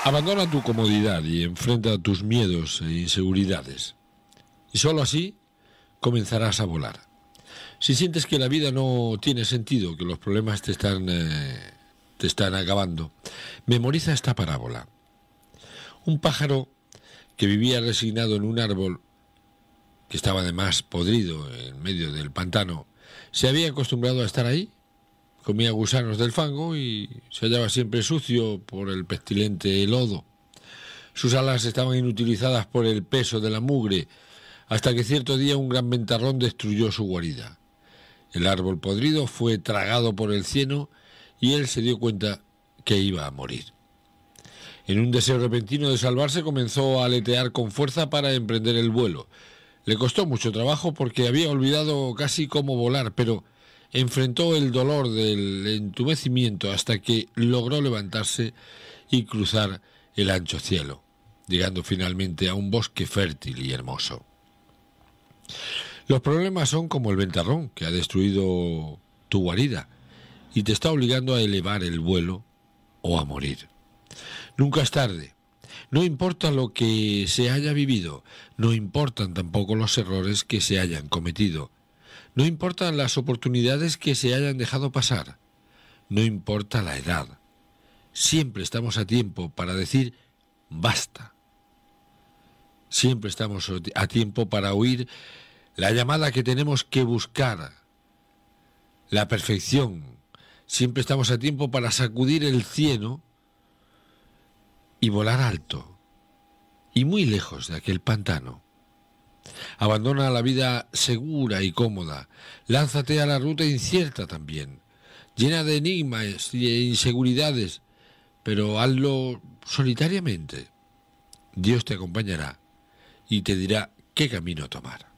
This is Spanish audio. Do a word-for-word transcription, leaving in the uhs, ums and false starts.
Abandona tu comodidad y enfrenta tus miedos e inseguridades. Y solo así comenzarás a volar. Si sientes que la vida no tiene sentido, que los problemas te están, eh, te están acabando, memoriza esta parábola. Un pájaro que vivía resignado en un árbol, que estaba además podrido en medio del pantano, se había acostumbrado a estar ahí. Comía gusanos del fango y se hallaba siempre sucio por el pestilente lodo. Sus alas estaban inutilizadas por el peso de la mugre, hasta que cierto día un gran ventarrón destruyó su guarida. El árbol podrido fue tragado por el cieno y él se dio cuenta que iba a morir. En un deseo repentino de salvarse, comenzó a aletear con fuerza para emprender el vuelo. Le costó mucho trabajo porque había olvidado casi cómo volar, pero enfrentó el dolor del entumecimiento hasta que logró levantarse y cruzar el ancho cielo, llegando finalmente a un bosque fértil y hermoso. Los problemas son como el ventarrón que ha destruido tu guarida y te está obligando a elevar el vuelo o a morir. Nunca es tarde. No importa lo que se haya vivido, no importan tampoco los errores que se hayan cometido. No importan las oportunidades que se hayan dejado pasar. No importa la edad. Siempre estamos a tiempo para decir basta. Siempre estamos a tiempo para oír la llamada que tenemos que buscar, la perfección. Siempre estamos a tiempo para sacudir el cieno y volar alto y muy lejos de aquel pantano. Abandona la vida segura y cómoda, lánzate a la ruta incierta también, llena de enigmas y de inseguridades, pero hazlo solitariamente. Dios te acompañará y te dirá qué camino tomar.